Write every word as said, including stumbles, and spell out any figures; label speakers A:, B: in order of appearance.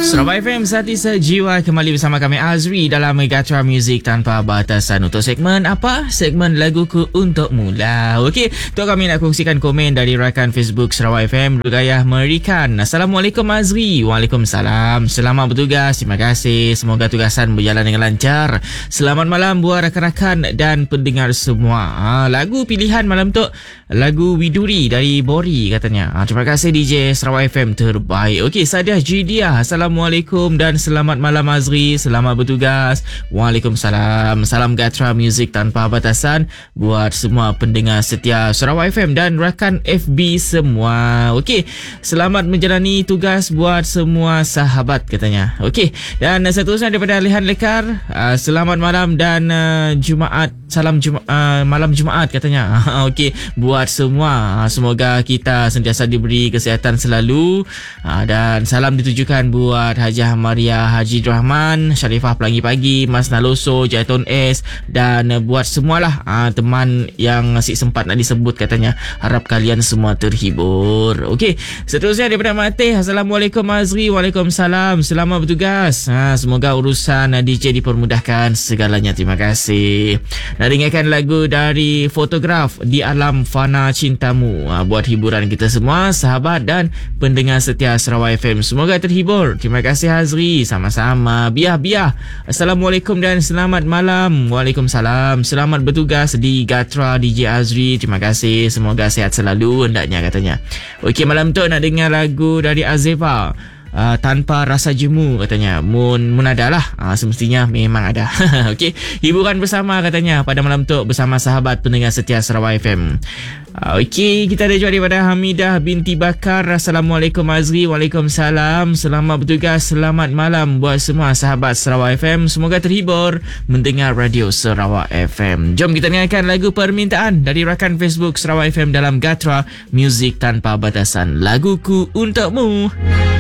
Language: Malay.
A: Sarawak F M Sati Sejiwa kembali bersama kami Azri dalam Gatra Music Tanpa Batasan untuk segmen apa? Segmen Laguku Untuk Mula. Okey, tu kami nak kongsikan komen dari rakan Facebook Sarawak F M Rugayah Merikan. Assalamualaikum Azri. Waalaikumsalam. Selamat bertugas. Terima kasih. Semoga tugasan berjalan dengan lancar. Selamat malam buat rakan-rakan dan pendengar semua. Ha, lagu pilihan malam tu lagu Widuri dari Bori katanya. Ha, terima kasih D J Sarawak F M terbaik. Okey, Sadiah Jidiah. Assalamualaikum dan selamat malam Azri. Selamat bertugas. Waalaikumsalam. Salam Gatra Music Tanpa Batasan buat semua pendengar setia Sarawak F M dan rakan F B semua. Okey, selamat menjalani tugas buat semua sahabat katanya. Okey, dan seterusnya daripada Alihan Lekar, uh, selamat malam dan uh, Jumaat. Salam Juma, uh, malam Jumaat katanya. Okey, buat semua, uh, semoga kita sentiasa diberi kesihatan selalu, uh, dan salam ditujukan buat Hajah Maria Haji Rahman, Sharifah Pelangi Pagi, Mas Naloso, Jaiton S, dan uh, buat semualah uh, teman yang masih sempat nak disebut katanya. Harap kalian semua terhibur. Okey, seterusnya daripada Mateh. Assalamualaikum Azri. Waalaikumsalam. Selamat bertugas. Ha, semoga urusan uh, D J dipermudahkan segalanya. Terima kasih. Nak dengarkan lagu dari Fotograf Di Alam Fana Cintamu, ha, buat hiburan kita semua, sahabat dan pendengar setia Sarawak F M. Semoga terhibur. Terima kasih Azri. Sama-sama. Biah-biah. Assalamualaikum dan selamat malam. Waalaikumsalam. Selamat bertugas di Gatra D J Azri. Terima kasih. Semoga sihat selalu hendaknya katanya. Okey, malam tu nak dengar lagu dari Azeva. Uh, tanpa rasa jemu katanya. Mun mun ada lah. Uh, semestinya memang ada. Okey, hiburan bersama katanya pada malam tu bersama sahabat pendengar setia Sarawak F M. Uh, Okey, kita ada juga daripada Hamidah binti Bakar. Assalamualaikum Azri. Waalaikumsalam. Selamat bertugas. Selamat malam buat semua sahabat Sarawak F M. Semoga terhibur mendengar radio Sarawak F M. Jom kita dengarkan lagu permintaan dari rakan Facebook Sarawak F M dalam Gatra Music Tanpa Batasan. Laguku Untukmu.